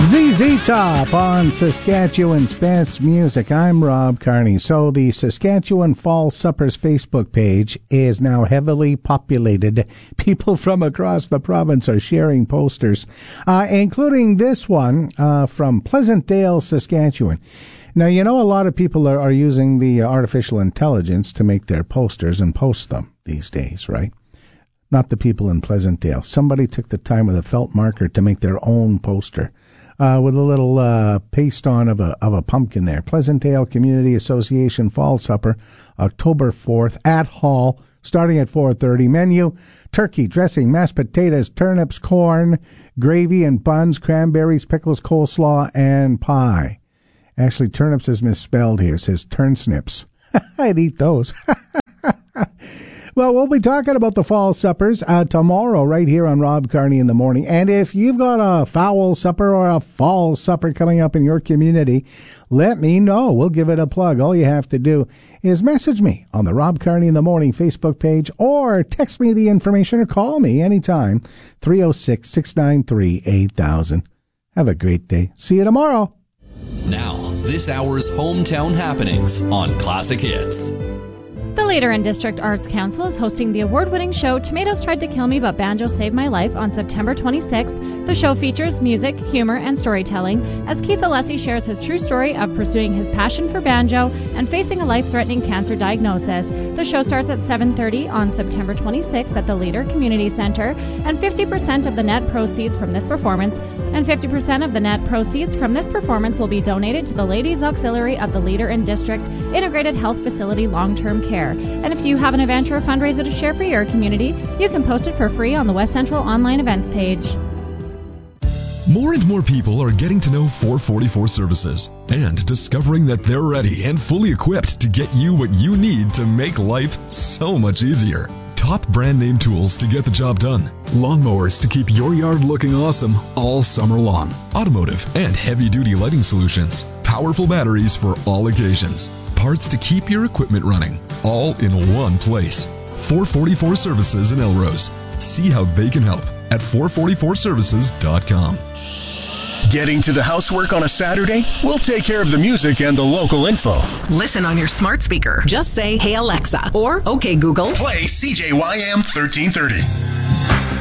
ZZ Top on Saskatchewan's Best Music. I'm Rob Carney. So the Saskatchewan Fall Suppers Facebook page is now heavily populated. People from across the province are sharing posters, including this one from Pleasantdale, Saskatchewan. Now, you know, a lot of people are using the artificial intelligence to make their posters and post them these days, right? Not the people in Pleasantdale. Somebody took the time with a felt marker to make their own poster. With a little paste on of a pumpkin there. Pleasantdale Community Association Fall Supper, October 4th at Hall, starting at 4:30. Menu: turkey, dressing, mashed potatoes, turnips, corn, gravy and buns, cranberries, pickles, coleslaw, and pie. Actually, turnips is misspelled here. It says turnsnips. I'd eat those. Well, we'll be talking about the fall suppers tomorrow right here on Rob Carney in the Morning. And if you've got a fowl supper or a fall supper coming up in your community, let me know. We'll give it a plug. All you have to do is message me on the Rob Carney in the Morning Facebook page or text me the information or call me anytime, 306-693-8000. Have a great day. See you tomorrow. Now, this hour's hometown happenings on Classic Hits. The Leader and District Arts Council is hosting the award-winning show Tomatoes Tried to Kill Me But Banjo Saved My Life on September 26th. The show features music, humor, and storytelling as Keith Alessi shares his true story of pursuing his passion for banjo and facing a life-threatening cancer diagnosis. The show starts at 7:30 on September 26th at the Leader Community Center, and 50% of the net proceeds from this performance will be donated to the Ladies Auxiliary of the Leader and District Integrated Health Facility Long-Term Care. And if you have an event or a fundraiser to share for your community, you can post it for free on the West Central online events page. More and more people are getting to know 444 Services and discovering that they're ready and fully equipped to get you what you need to make life so much easier. Top brand name tools to get the job done. Lawnmowers to keep your yard looking awesome all summer long. Automotive and heavy-duty lighting solutions. Powerful batteries for all occasions. Parts to keep your equipment running. All in one place. 444 Services in Elrose. See how they can help at 444services.com. Getting to the housework on a Saturday? We'll take care of the music and the local info. Listen on your smart speaker. Just say, "Hey Alexa," or "Okay Google." Play CJYM 1330.